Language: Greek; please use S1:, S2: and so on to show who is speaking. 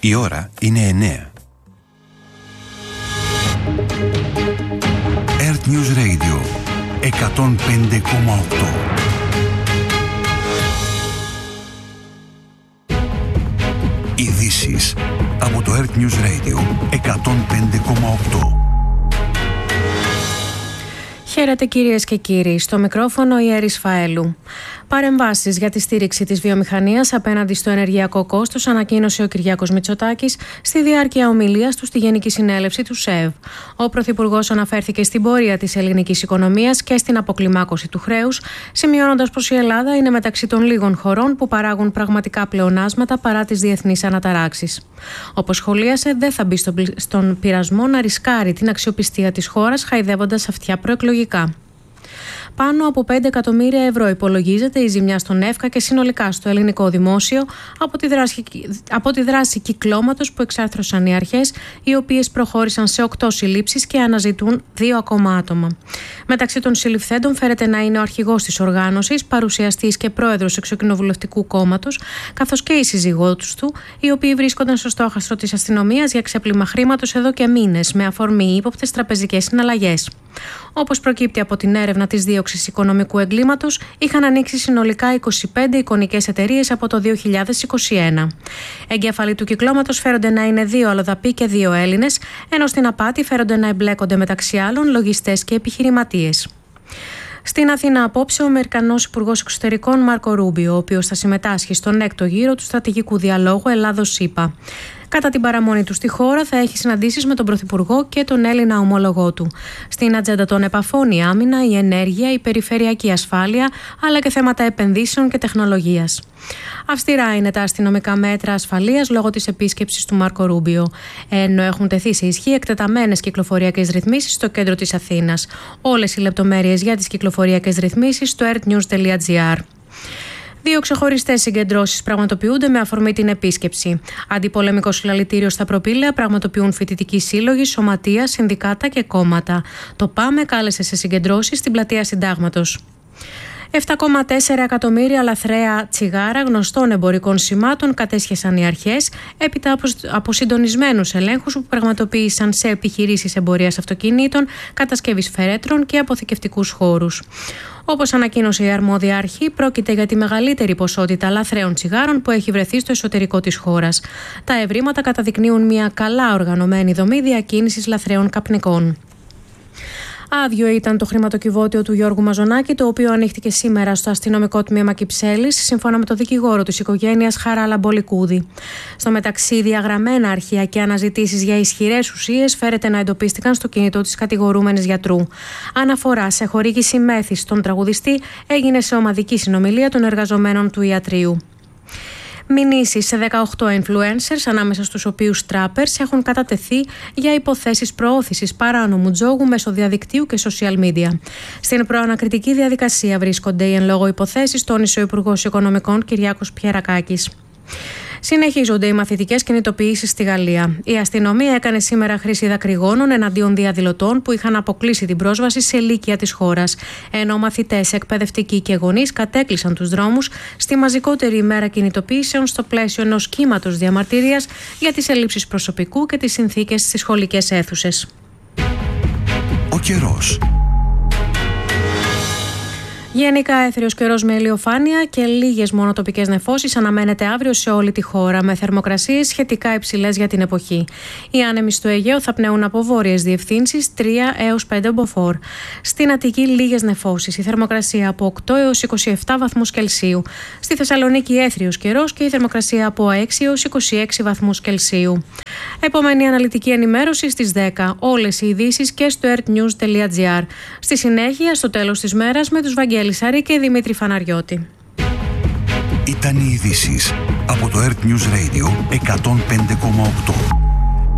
S1: Η ώρα είναι 9. Earth News Radio 105,8. Ειδήσεις από το Earth News Radio 105,8.
S2: Χαίρετε κυρίες και κύριοι, στο μικρόφωνο η Έρης Φαέλου. Παρεμβάσεις για τη στήριξη της βιομηχανίας απέναντι στο ενεργειακό κόστος ανακοίνωσε ο Κυριάκος Μητσοτάκης στη διάρκεια ομιλίας του στη Γενική Συνέλευση του ΣΕΒ. Ο Πρωθυπουργός αναφέρθηκε στην πορεία της ελληνικής οικονομίας και στην αποκλιμάκωση του χρέους, σημειώνοντας πως η Ελλάδα είναι μεταξύ των λίγων χωρών που παράγουν πραγματικά πλεονάσματα παρά τις διεθνείς αναταράξεις. Όπως σχολίασε, δεν θα μπει στον πειρασμό να ρισκάρει την αξιοπιστία της χώρας χαϊδεύοντας αυτιά προεκλογικά. Πάνω από 5 εκατομμύρια ευρώ υπολογίζεται η ζημιά στον ΕΦΚΑ και συνολικά στο ελληνικό δημόσιο από τη δράση κυκλώματος που εξάρθρωσαν οι αρχές, οι οποίες προχώρησαν σε 8 συλλήψεις και αναζητούν 2 ακόμα άτομα. Μεταξύ των συλληφθέντων φέρεται να είναι ο αρχηγός της οργάνωσης, παρουσιαστής και πρόεδρος εξοκοινοβουλευτικού κόμματος, καθώς και η σύζυγός του, οι οποίοι βρίσκονταν στο στόχαστρο της αστυνομίας για ξέπλυμα χρήματος εδώ και μήνες, με αφορμή ύποπτες τραπεζικές συναλλαγές. Όπως προκύπτει από την έρευνα της δίωξης οικονομικού εγκλήματος, είχαν ανοίξει συνολικά 25 εικονικές εταιρείες από το 2021. Εγκέφαλοι του κυκλώματος φέρονται να είναι 2 αλλοδαποί και 2 Έλληνες, ενώ στην απάτη φέρονται να εμπλέκονται μεταξύ άλλων λογιστές και επιχειρηματίες. Στην Αθήνα απόψε ο Αμερικανός Υπουργός Εξωτερικών Μάρκο Ρούμπιο, ο οποίος θα συμμετάσχει στον 6ο γύρο του στρατηγικού διαλόγου Ελλάδος-ΗΠΑ. Κατά την παραμονή του στη χώρα θα έχει συναντήσεις με τον Πρωθυπουργό και τον Έλληνα ομόλογό του. Στην ατζέντα των επαφών η άμυνα, η ενέργεια, η περιφερειακή ασφάλεια, αλλά και θέματα επενδύσεων και τεχνολογίας. Αυστηρά είναι τα αστυνομικά μέτρα ασφαλείας λόγω της επίσκεψης του Μάρκο Ρούμπιο, ενώ έχουν τεθεί σε ισχύ εκτεταμένες κυκλοφοριακές ρυθμίσεις στο κέντρο της Αθήνας. Όλες οι λεπτομέρειες για τις κυκλοφοριακές ρυθμίσεις στο earthnews.gr. 2 ξεχωριστές συγκεντρώσεις πραγματοποιούνται με αφορμή την επίσκεψη. Αντιπολεμικό συλλαλητήριο στα Προπήλαια πραγματοποιούν φοιτητικοί σύλλογοι, σωματεία, συνδικάτα και κόμματα. Το ΠΑΜΕ κάλεσε σε συγκεντρώσεις στην πλατεία Συντάγματος. 7,4 εκατομμύρια λαθρέα τσιγάρα γνωστών εμπορικών σημάτων κατέσχεσαν οι αρχές έπειτα από συντονισμένους ελέγχους που πραγματοποίησαν σε επιχειρήσεις εμπορίας αυτοκινήτων, κατασκευής φερέτρων και αποθηκευτικούς χώρους. Όπως ανακοίνωσε η αρμόδια αρχή, πρόκειται για τη μεγαλύτερη ποσότητα λαθρέων τσιγάρων που έχει βρεθεί στο εσωτερικό της χώρας. Τα ευρήματα καταδεικνύουν μια καλά οργανωμένη δομή διακίνησης λαθρέων καπνικών. Άδειο ήταν το χρηματοκιβώτιο του Γιώργου Μαζονάκη, το οποίο ανοίχτηκε σήμερα στο αστυνομικό τμήμα Κυψέλης, σύμφωνα με τον δικηγόρο της οικογένειας Χαράλα Μπολικούδη. Στο μεταξύ, διαγραμμένα αρχεία και αναζητήσεις για ισχυρές ουσίες φέρεται να εντοπίστηκαν στο κινητό της κατηγορούμενης γιατρού. Αναφορά σε χορήγηση μέθης στον τραγουδιστή έγινε σε ομαδική συνομιλία των εργαζομένων του ιατρείου. Μηνύσεις σε 18 influencers, ανάμεσα στους οποίους trappers, έχουν κατατεθεί για υποθέσεις προώθησης παράνομου τζόγου μέσω διαδικτύου και social media. Στην προανακριτική διαδικασία βρίσκονται οι εν λόγω υποθέσεις, τόνισε ο Υπουργός Οικονομικών Κυριάκος Πιερακάκης. Συνεχίζονται οι μαθητικές κινητοποιήσεις στη Γαλλία. Η αστυνομία έκανε σήμερα χρήση δακρυγόνων εναντίον διαδηλωτών που είχαν αποκλείσει την πρόσβαση σε λύκεια της χώρας. Ενώ μαθητές, εκπαιδευτικοί και γονείς κατέκλεισαν τους δρόμους στη μαζικότερη ημέρα κινητοποιήσεων στο πλαίσιο ενός κύματος διαμαρτυρίας για τις ελλείψεις προσωπικού και τις συνθήκες στις σχολικές αίθουσες.
S1: Ο καιρός.
S2: Γενικά έθριος καιρός με ηλιοφάνεια και λίγες μόνο τοπικές νεφώσεις αναμένεται αύριο σε όλη τη χώρα, με θερμοκρασίες σχετικά υψηλές για την εποχή. Οι άνεμοι στο Αιγαίο θα πνέουν από βόρειες διευθύνσεις 3 έως 5 μποφόρ. Στην Αττική λίγες νεφώσεις, η θερμοκρασία από 8 έως 27 βαθμούς Κελσίου. Στη Θεσσαλονίκη έθριος καιρός και η θερμοκρασία από 6 έως 26 βαθμούς Κελσίου. Επόμενη αναλυτική ενημέρωση στις 10. Όλες οι ειδήσεις και στο earthnews.gr. Στη συνέχεια, στο τέλος της μέρας, με τους Βαγγέλη Σαρή και Δημήτρη Φαναριώτη.
S1: Ήταν οι ειδήσεις από το Earth News Radio 105,8.